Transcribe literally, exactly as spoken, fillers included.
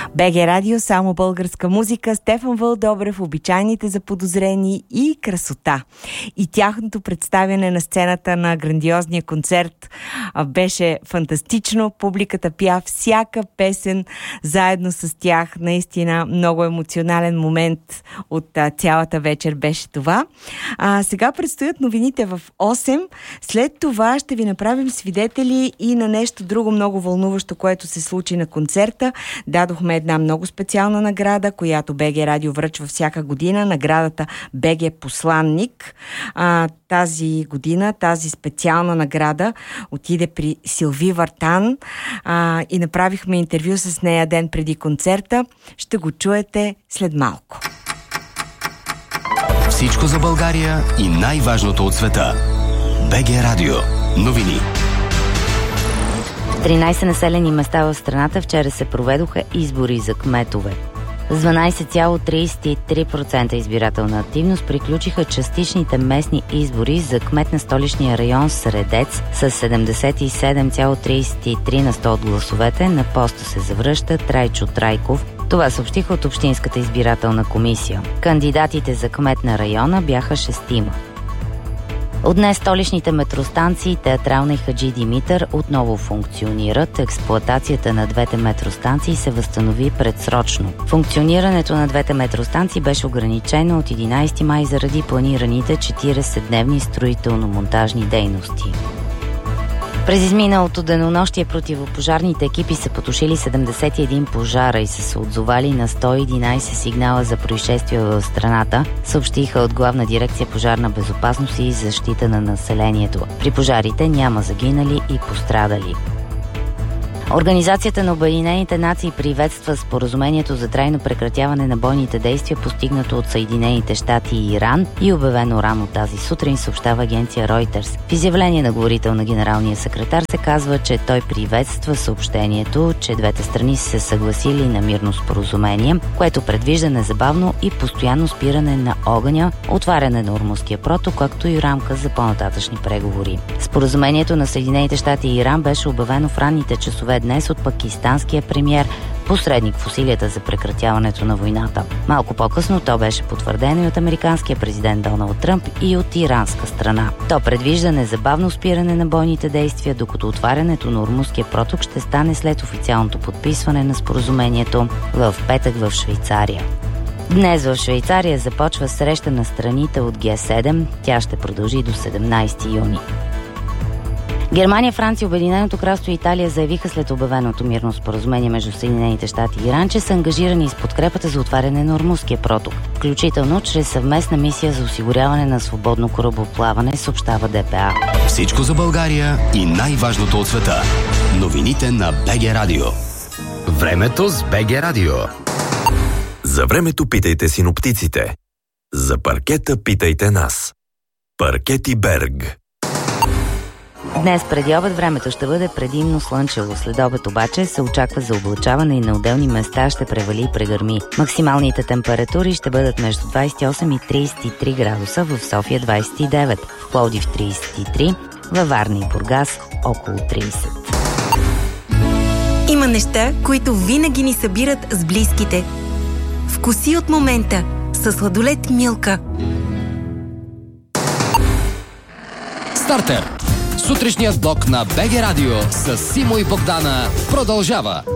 БГ Радио, само българска музика, Стефан Вълдобрев, обичайните заподозрени и красота. И тяхното представяне на сцената на грандиозния концерт беше фантастично. Публиката пя всяка песен заедно с тях. Наистина много емоционален момент от а, цялата вечер беше това. А, сега предстоят новините в осем. След това ще ви направим свидетели и на нещо друго много вълнуващо, което се случи на концерта. Дадохме една много специална награда, която БГ Радио връчва всяка година. Наградата БГ Посланник. А, тази година тази специална награда отиде при Силви Вартан а, и направихме интервю с нея ден преди концерта. Ще го чуете след малко. Всичко за България и най-важното от света. БГ Радио. Новини. В тринайсет населени места в страната вчера се проведоха избори за кметове. С дванайсет цяло трийсет и три процента избирателна активност приключиха частичните местни избори за кмет на столичния район Средец с седемдесет и седем цяло трийсет и три на сто от гласовете. На поста се завръща Трайчо Трайков. Това съобщиха от Общинската избирателна комисия. Кандидатите за кмет на района бяха шестима. От днес столичните метростанции Театрална и Хаджи Димитър отново функционират. Експлоатацията на двете метростанции се възстанови предсрочно. Функционирането на двете метростанции беше ограничено от единайсети май заради планираните четирийсетдневни строително-монтажни дейности. През изминалото денонощие противопожарните екипи са потушили седемдесет и един пожара и са се отзовали на сто и единайсет сигнала за происшествия в страната, съобщиха от Главна дирекция пожарна безопасност и защита на населението. При пожарите няма загинали и пострадали. Организацията на Обединените нации приветства споразумението за трайно прекратяване на бойните действия, постигнато от Съединените щати и Иран и обявено рано тази сутрин, съобщава агенция Reuters. В изявление на говорител на генералния секретар се казва, че той приветства съобщението, че двете страни са се съгласили на мирно споразумение, което предвижда незабавно и постоянно спиране на огъня, отваряне на Ормузския проток, както и рамка за по-нататъчни преговори. Споразумението на Съединените щати и Иран беше обявено в ранните часове днес от пакистанския премиер, посредник в усилията за прекратяването на войната. Малко по-късно то беше потвърдено и от американския президент Доналд Тръмп и от иранска страна. То предвижда незабавно спиране на бойните действия, докато отварянето на Ормузския проток ще стане след официалното подписване на споразумението в петък в Швейцария. Днес в Швейцария започва среща на страните от Ге седем. Тя ще продължи до седемнайсети юни. Германия, Франция, Обединеното кралство и Италия заявиха след обявеното мирно споразумение между Съединените щати и Иран, че са ангажирани с подкрепата за отваряне на Ормузския проток, включително чрез съвместна мисия за осигуряване на свободно корабоплаване, съобщава Д П А. Всичко за България и най-важното от света. Новините на БГ Радио. Времето с БГ Радио. За времето питайте синоптиците. За паркета питайте нас. Паркети Берг. Днес преди обед времето ще бъде предимно слънчево. След обед обаче се очаква за облачаване и на отделни места ще превали и прегърми. Максималните температури ще бъдат между двайсет и осем и трийсет и три градуса, в София двайсет и девет, в Пловдив трийсет и три, във Варна и Бургас около трийсет. Има неща, които винаги ни събират с близките. Вкуси от момента със сладолед Милка. Стартер! Сутрешният блок на БГ Радио с Симо и Богдана продължава.